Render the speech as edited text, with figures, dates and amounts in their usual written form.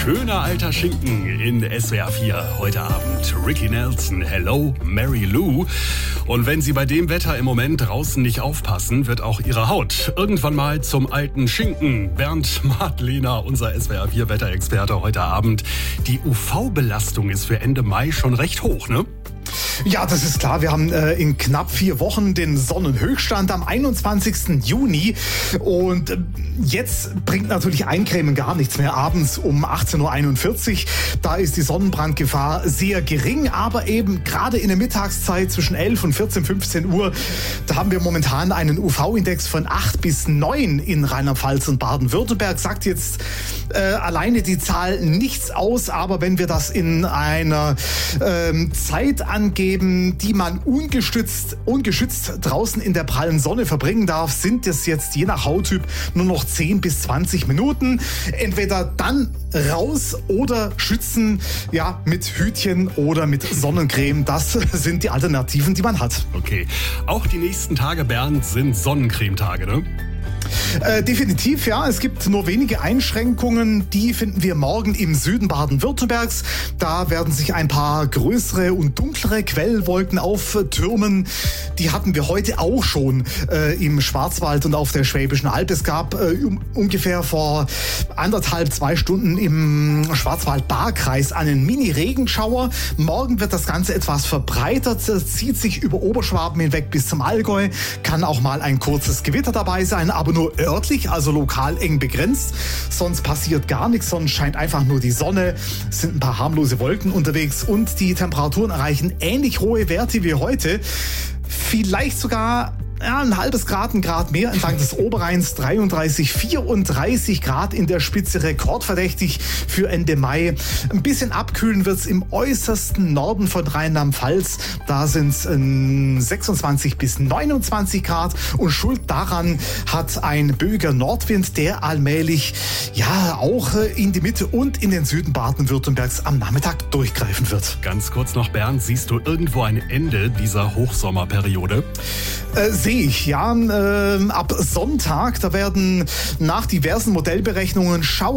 Schöner alter Schinken in SWR 4 heute Abend. Ricky Nelson, Hello, Mary Lou. Und wenn Sie bei dem Wetter im Moment draußen nicht aufpassen, wird auch Ihre Haut irgendwann mal zum alten Schinken. Bernd Madlener, unser SWR 4 Wetterexperte heute Abend. Die UV-Belastung ist für Ende Mai schon recht hoch, ne? Ja, das ist klar. Wir haben in knapp 4 Wochen den Sonnenhöchststand am 21. Juni. Und jetzt bringt natürlich Eincremen gar nichts mehr. Abends um 18.41 Uhr, da ist die Sonnenbrandgefahr sehr gering. Aber eben gerade in der Mittagszeit zwischen 11 und 14, 15 Uhr, da haben wir momentan einen UV-Index von 8 bis 9 in Rheinland-Pfalz und Baden-Württemberg. Sagt jetzt alleine die Zahl nichts aus. Aber wenn wir das in einer Zeit angeben, die man ungeschützt draußen in der prallen Sonne verbringen darf, sind es jetzt je nach Hauttyp nur noch 10 bis 20 Minuten. Entweder dann raus oder schützen, ja, mit Hütchen oder mit Sonnencreme. Das sind die Alternativen, die man hat. Okay. Auch die nächsten Tage, Bernd, sind Sonnencremetage, ne? Definitiv, ja. Es gibt nur wenige Einschränkungen. Die finden wir morgen im Süden Baden-Württembergs. Da werden sich ein paar größere und dunklere Quellwolken auftürmen. Die hatten wir heute auch schon im Schwarzwald und auf der Schwäbischen Alb. Es gab ungefähr vor 1,5-2 Stunden im Schwarzwald-Baar-Kreis einen Mini-Regenschauer. Morgen wird das Ganze etwas verbreitert, zieht sich über Oberschwaben hinweg bis zum Allgäu. Kann auch mal ein kurzes Gewitter dabei sein, aber nur örtlich, also lokal eng begrenzt. Sonst passiert gar nichts, sonst scheint einfach nur die Sonne. Es sind ein paar harmlose Wolken unterwegs und die Temperaturen erreichen ähnlich hohe Werte wie heute. Vielleicht sogar ein halbes Grad, ein Grad mehr entlang des Oberrheins, 33, 34 Grad in der Spitze, rekordverdächtig für Ende Mai. Ein bisschen abkühlen wird's im äußersten Norden von Rheinland-Pfalz. Da sind's 26 bis 29 Grad und Schuld daran hat ein böiger Nordwind, der allmählich ja auch in die Mitte und in den Süden Baden-Württembergs am Nachmittag durchgreifen wird. Ganz kurz noch, Bernd, siehst du irgendwo ein Ende dieser Hochsommerperiode? Sehe ich, ja. Ab Sonntag, da werden nach diversen Modellberechnungen Schauer